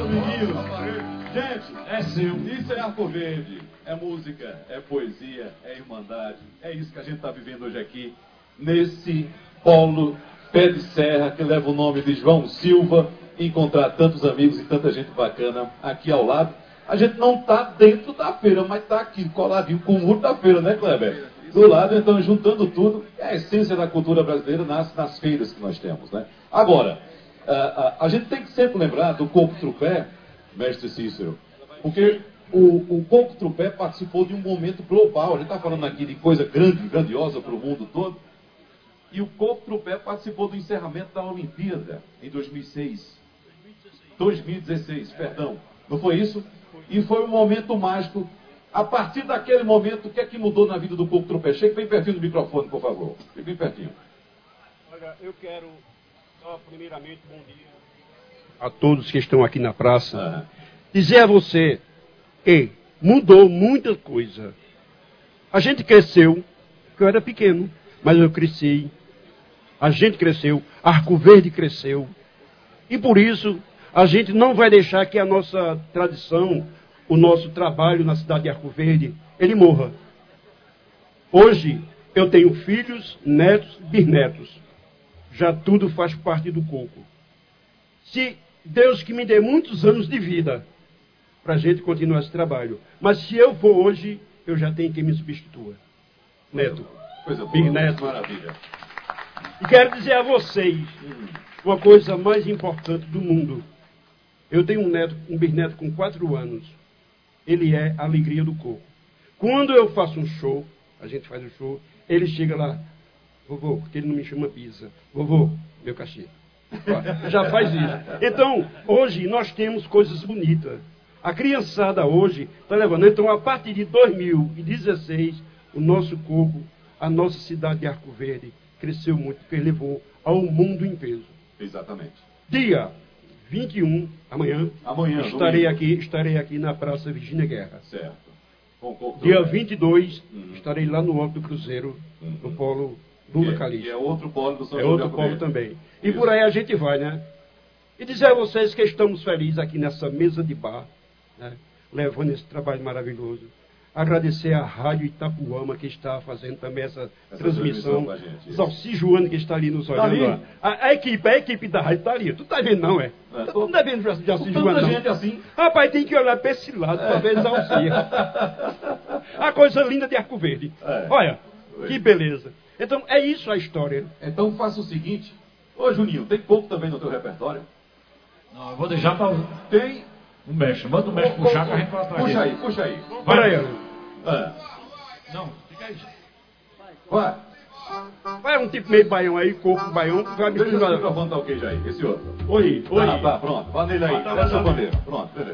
amiguinhos. Gente, é seu. Isso é Arco Verde. É música, é poesia, é irmandade. É isso que a gente está vivendo hoje aqui, nesse polo pé de serra que leva o nome de João Silva. Encontrar tantos amigos e tanta gente bacana aqui ao lado. A gente não está dentro da feira, mas está aqui coladinho com o muro da feira, né, Kleber? Do lado, então, juntando tudo, a essência da cultura brasileira nasce nas feiras que nós temos, né? Agora, a gente tem que sempre lembrar do Coco Trupé, mestre Cícero, porque o Coco Trupé participou de um momento global. A gente está falando aqui de coisa grande, grandiosa para o mundo todo. E o Coco Trupé participou do encerramento da Olimpíada em 2016, perdão. Não foi isso? E foi um momento mágico. A partir daquele momento, o que é que mudou na vida do Coco Trupé? Chegue bem pertinho do microfone, por favor. Chegue bem pertinho. Olha, eu quero, primeiramente, bom dia a todos que estão aqui na praça. Dizer a você que mudou muita coisa. A gente cresceu, porque eu era pequeno, mas eu cresci. A gente cresceu, Arco Verde cresceu. E por isso, a gente não vai deixar que a nossa tradição, o nosso trabalho na cidade de Arco Verde, ele morra. Hoje, eu tenho filhos, netos, bisnetos. Já tudo faz parte do coco. Se Deus que me dê muitos anos de vida para a gente continuar esse trabalho. Mas se eu for hoje, eu já tenho quem me substitua. Neto. Coisa boa, bisneto. Maravilha. E quero dizer a vocês uma coisa mais importante do mundo. Eu tenho um bisneto com 4 anos. Ele é a alegria do coco. Quando eu faço um show, a gente faz um show, ele chega lá, vovô, porque ele não me chama pizza. Vovô, meu cachê. Já faz isso. Então, hoje nós temos coisas bonitas. A criançada hoje está levando. Então, a partir de 2016, o nosso coco, a nossa cidade de Arco Verde, cresceu muito, porque levou ao mundo em peso. Exatamente. Dia 21, amanhã estarei aqui na Praça Virgínia Guerra. Certo. Dia 22, estarei lá no Alto do Cruzeiro, no Polo Lula Calixto. É outro polo do São É João outro de polo Arco também. Verde. E por aí a gente vai, né? E dizer a vocês que estamos felizes aqui nessa mesa de bar, né? Levando esse trabalho maravilhoso. Agradecer à Rádio Itapuama, que está fazendo também essa transmissão. Zalci Joana, que está ali nos olhando. Lá. A equipe da rádio está ali. Tu está vendo, não é? Tu não está vendo Zalci Joana, não? Gente assim. Rapaz, tem que olhar para esse lado para ver Zalci. A coisa linda de Arco Verde. Olha, que beleza. Então, é isso a história. Então, faça o seguinte. Ô, Juninho, tem coco também no teu repertório? Não, eu vou deixar para... Tem. Um mestre. Manda o mestre puxar que a gente vai atrás dele. Puxa aí. Vai aí. Não, fica aí. Vai um tipo meio baião aí, coco baião. Vai Deixa o microfone tá ok já aí. Esse outro. Oi. Tá, pronto. Vai nele aí. Essa bandeira. Pronto, beleza.